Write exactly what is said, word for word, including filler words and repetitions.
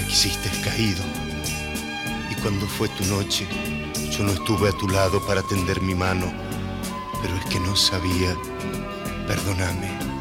quisiste caído. Y cuando fue tu noche, yo no estuve a tu lado para tender mi mano, pero es que no sabía, perdóname.